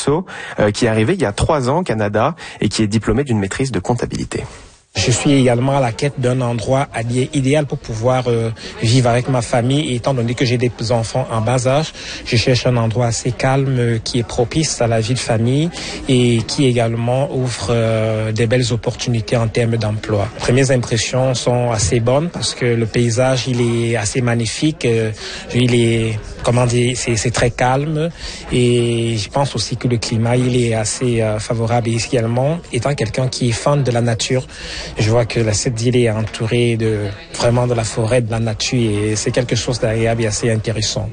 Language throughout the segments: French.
Rousseau, qui est arrivé il y a 3 ans au Canada et qui est diplômé d'une maîtrise de comptabilité. Je suis également à la quête d'un endroit idéal pour pouvoir vivre avec ma famille. Et étant donné que j'ai des enfants en bas âge, je cherche un endroit assez calme qui est propice à la vie de famille et qui également offre des belles opportunités en termes d'emploi. Les premières impressions sont assez bonnes parce que le paysage, il est assez magnifique. Il est, c'est très calme. Et je pense aussi que le climat, il est assez favorable. Et également, étant quelqu'un qui est fan de la nature, je vois que cette île est entourée de la forêt, de la nature et c'est quelque chose d'agréable et assez intéressant.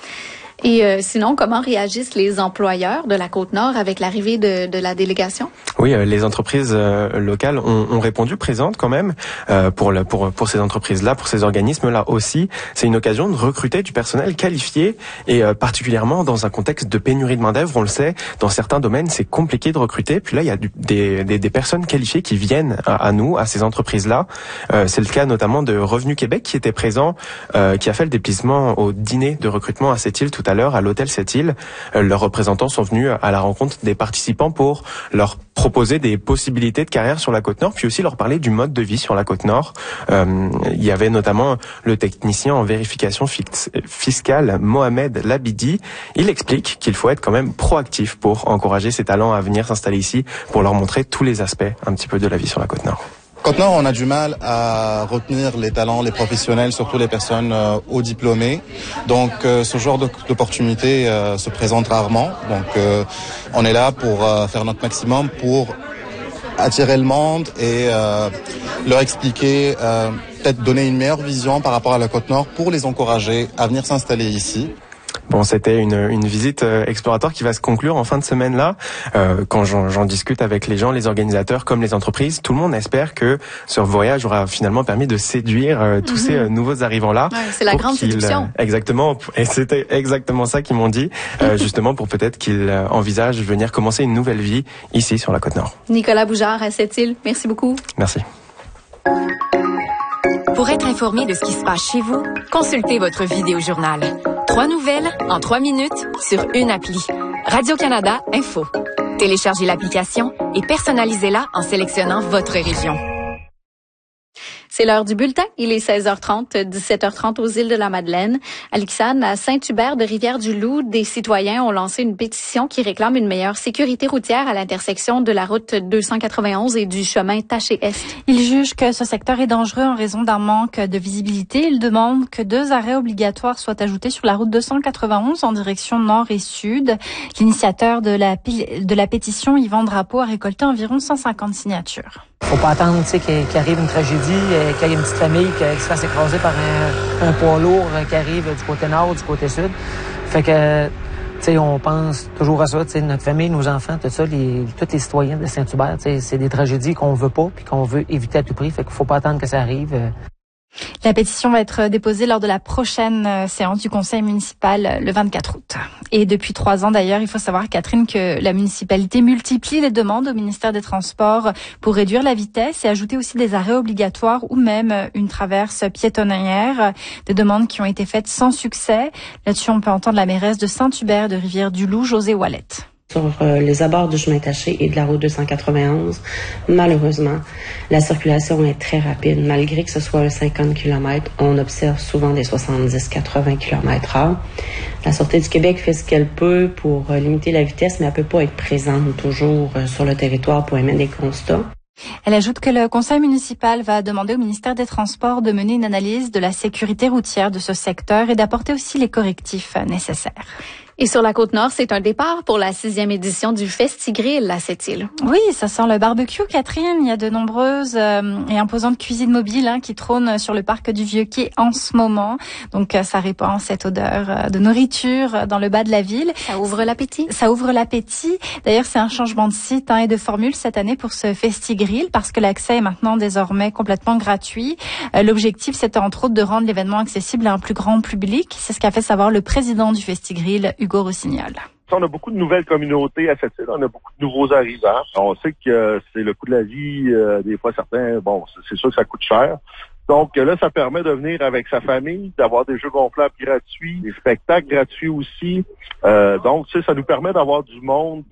Et sinon, comment réagissent les employeurs de la Côte-Nord avec l'arrivée de la délégation? Oui, les entreprises locales ont répondu présentes quand même pour ces entreprises-là, pour ces organismes-là aussi. C'est une occasion de recruter du personnel qualifié et particulièrement dans un contexte de pénurie de main-d'œuvre, on le sait, dans certains domaines, c'est compliqué de recruter. Puis là, il y a des personnes qualifiées qui viennent à nous, à ces entreprises-là. C'est le cas notamment de Revenu Québec qui était présent, qui a fait le déplacement au dîner de recrutement à cette île tout à l'heure à l'hôtel Sept-Îles. Leurs représentants sont venus à la rencontre des participants pour leur proposer des possibilités de carrière sur la Côte-Nord, puis aussi leur parler du mode de vie sur la Côte-Nord. Il y avait notamment le technicien en vérification fiscale, Mohamed Labidi. Il explique qu'il faut être quand même proactif pour encourager ces talents à venir s'installer ici, pour leur montrer tous les aspects un petit peu de la vie sur la Côte-Nord. Côte-Nord, on a du mal à retenir les talents, les professionnels, surtout les personnes haut diplômées. Donc, ce genre d'opportunité se présente rarement. Donc, on est là pour faire notre maximum pour attirer le monde et leur expliquer, peut-être donner une meilleure vision par rapport à la Côte-Nord pour les encourager à venir s'installer ici. Bon, c'était une visite exploratoire qui va se conclure en fin de semaine là. Quand j'en discute avec les gens, les organisateurs comme les entreprises, tout le monde espère que ce voyage aura finalement permis de séduire tous ces nouveaux arrivants-là. Ouais, c'est la grande séduction. Exactement. Et c'était exactement ça qu'ils m'ont dit, justement pour peut-être qu'ils envisagent venir commencer une nouvelle vie ici sur la Côte-Nord. Nicolas Boujard à Sept-Îles, merci beaucoup. Merci. Pour être informé de ce qui se passe chez vous, consultez votre vidéojournal. 3 nouvelles en 3 minutes sur une appli. Radio-Canada Info. Téléchargez l'application et personnalisez-la en sélectionnant votre région. C'est l'heure du bulletin. Il est 16h30, 17h30 aux îles de la Madeleine. Alixane, à Saint-Hubert de Rivière-du-Loup, des citoyens ont lancé une pétition qui réclame une meilleure sécurité routière à l'intersection de la route 291 et du chemin Taché-Est. Ils jugent que ce secteur est dangereux en raison d'un manque de visibilité. Ils demandent que 2 arrêts obligatoires soient ajoutés sur la route 291 en direction nord et sud. L'initiateur de la pétition, Yvan Drapeau, a récolté environ 150 signatures. Faut pas attendre qu'il arrive une tragédie, qu'il y ait une petite famille qui se fasse écraser par un poids lourd qui arrive du côté nord ou du côté sud. Fait que, on pense toujours à ça, notre famille, nos enfants, tout ça, tous les citoyens de Saint-Hubert, c'est des tragédies qu'on veut pas puis qu'on veut éviter à tout prix. Fait qu'il faut pas attendre que ça arrive. La pétition va être déposée lors de la prochaine séance du conseil municipal le 24 août. Et depuis 3 ans d'ailleurs, il faut savoir, Catherine, que la municipalité multiplie les demandes au ministère des Transports pour réduire la vitesse et ajouter aussi des arrêts obligatoires ou même une traverse piétonnière. Des demandes qui ont été faites sans succès. Là-dessus, on peut entendre la mairesse de Saint-Hubert de Rivière-du-Loup, Josée Ouellet. Sur les abords du chemin Taché et de la route 291, malheureusement, la circulation est très rapide. Malgré que ce soit un 50 km, on observe souvent des 70-80 km/h. La Sûreté du Québec fait ce qu'elle peut pour limiter la vitesse, mais elle peut pas être présente toujours sur le territoire pour émettre des constats. Elle ajoute que le conseil municipal va demander au ministère des Transports de mener une analyse de la sécurité routière de ce secteur et d'apporter aussi les correctifs nécessaires. Et sur la Côte-Nord, c'est un départ pour la 6e édition du Festigrill à Sept-Îles. Oui, ça sent le barbecue, Catherine. Il y a de nombreuses et imposantes cuisines mobiles qui trônent sur le parc du Vieux-Quai en ce moment. Donc, ça répand cette odeur de nourriture dans le bas de la ville. Ça ouvre l'appétit. Ça ouvre l'appétit. D'ailleurs, c'est un changement de site et de formule cette année pour ce Festigrill parce que l'accès est maintenant désormais complètement gratuit. L'objectif, c'était entre autres de rendre l'événement accessible à un plus grand public. C'est ce qu'a fait savoir le président du Festigrill, Hugo Rossignol. On a beaucoup de nouvelles communautés à cette île, on a beaucoup de nouveaux arrivants. On sait que c'est le coût de la vie, des fois certains, c'est sûr que ça coûte cher. Donc là, ça permet de venir avec sa famille, d'avoir des jeux gonflables gratuits, des spectacles gratuits aussi. Donc, ça nous permet d'avoir du monde